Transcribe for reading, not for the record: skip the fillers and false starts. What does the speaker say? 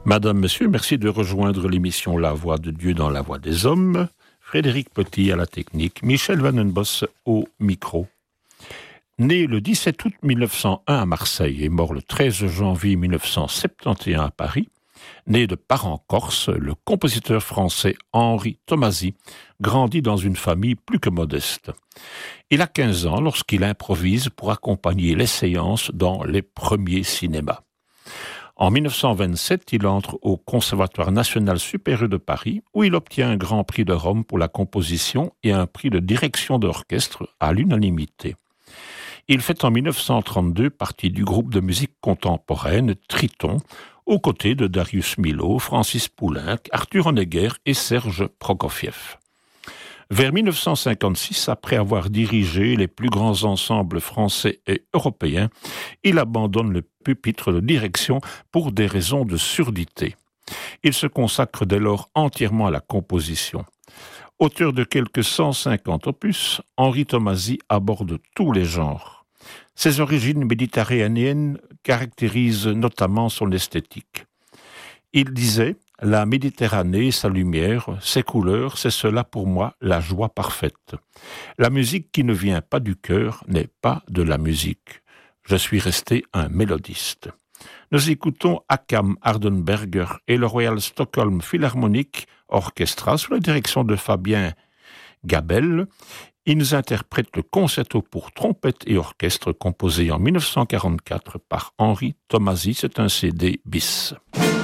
Madame, Monsieur, merci de rejoindre l'émission La Voix de Dieu dans la Voix des Hommes. Frédéric Petit à la technique, Michel Vanenbos au micro. Né le 17 août 1901 à Marseille et mort le 13 janvier 1971 à Paris, né de parents corses, le compositeur français Henri Tomasi grandit dans une famille plus que modeste. Il a 15 ans lorsqu'il improvise pour accompagner les séances dans les premiers cinémas. En 1927, il entre au Conservatoire national supérieur de Paris, où il obtient un grand prix de Rome pour la composition et un prix de direction d'orchestre à l'unanimité. Il fait en 1932 partie du groupe de musique contemporaine Triton, aux côtés de Darius Milhaud, Francis Poulenc, Arthur Honegger et Serge Prokofiev. Vers 1956, après avoir dirigé les plus grands ensembles français et européens, il abandonne le pupitre de direction pour des raisons de surdité. Il se consacre dès lors entièrement à la composition. Auteur de quelques 150 opus, Henri Tomasi aborde tous les genres. Ses origines méditerranéennes caractérisent notamment son esthétique. Il disait « La Méditerranée, sa lumière, ses couleurs, c'est cela pour moi la joie parfaite. La musique qui ne vient pas du cœur n'est pas de la musique. Je suis resté un mélodiste. » Nous écoutons Akam Hardenberger et le Royal Stockholm Philharmonic Orchestra sous la direction de Fabien Gabel. Ils nous interprètent le concerto pour trompette et orchestre composé en 1944 par Henri Tomasi. C'est un CD bis.